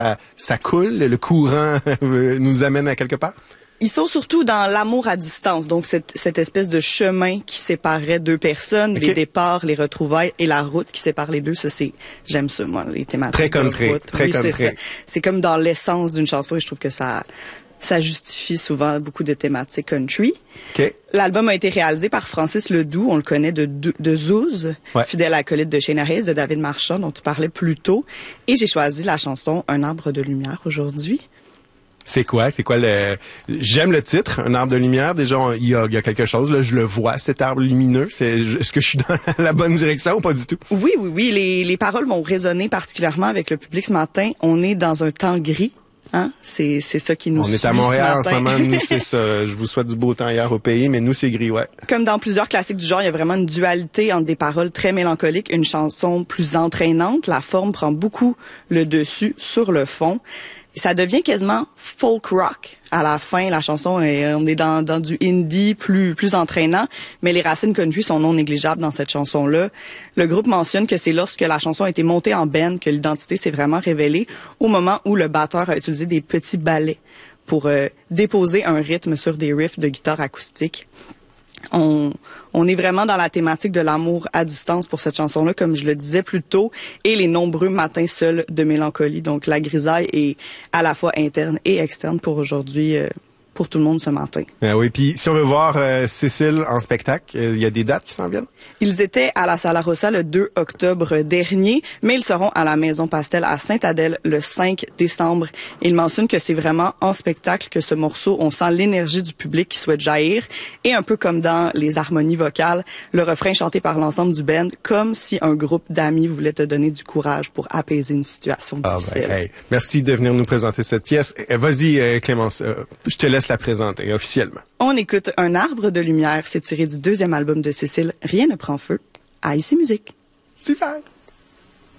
ça coule, le courant nous amène à quelque part? Ils sont surtout dans l'amour à distance, donc cette espèce de chemin qui séparait deux personnes, Okay. les départs, les retrouvailles et la route qui sépare les deux. Ça, j'aime ça, moi, les thématiques Très country, de route. très country. C'est comme dans l'essence d'une chanson et je trouve que ça justifie souvent beaucoup de thématiques country. OK. L'album a été réalisé par Francis Ledoux, on le connaît de Zouz, Ouais. fidèle acolyte de Shane Hayes, de David Marchand, dont tu parlais plus tôt. Et j'ai choisi la chanson Un arbre de lumière aujourd'hui. C'est quoi j'aime le titre, Un arbre de lumière. Déjà, il y a quelque chose, là, je le vois, cet arbre lumineux. Est-ce que je suis dans la bonne direction ou pas du tout? Oui. Les paroles vont résonner particulièrement avec le public ce matin. On est dans un temps gris. Hein? C'est ça qui nous On suit est à Montréal en ce ce matin. moment, nous c'est ça. Je vous souhaite du beau temps hier au pays, mais nous c'est gris, ouais. Comme dans plusieurs classiques du genre, il y a vraiment une dualité entre des paroles très mélancoliques, une chanson plus entraînante. La forme prend beaucoup le dessus sur le fond. Ça devient quasiment folk rock. À la fin, la chanson, on est dans du indie plus entraînant, mais les racines country sont non négligeables dans cette chanson-là. Le groupe mentionne que c'est lorsque la chanson a été montée en band que l'identité s'est vraiment révélée, au moment où le batteur a utilisé des petits ballets pour déposer un rythme sur des riffs de guitare acoustique. On est vraiment dans la thématique de l'amour à distance pour cette chanson-là, comme je le disais plus tôt, et les nombreux matins seuls de mélancolie. Donc, la grisaille est à la fois interne et externe pour aujourd'hui, pour tout le monde ce matin. Ah oui, puis si on veut voir Cécile en spectacle, il y a des dates qui s'en viennent? Ils étaient à la Sala Rossa le 2 octobre dernier, mais ils seront à la Maison Pastel à Sainte-Adèle le 5 décembre. Ils mentionnent que c'est vraiment en spectacle que ce morceau, on sent l'énergie du public qui souhaite jaillir, et un peu comme dans les harmonies vocales, le refrain chanté par l'ensemble du band, comme si un groupe d'amis voulait te donner du courage pour apaiser une situation difficile. Hey, merci de venir nous présenter cette pièce. Vas-y, Clémence, je te laisse la présenter officiellement. On écoute Un arbre de lumière, c'est tiré du 2e album de Cécile, Rien ne prend feu, à Ici Musique. Super!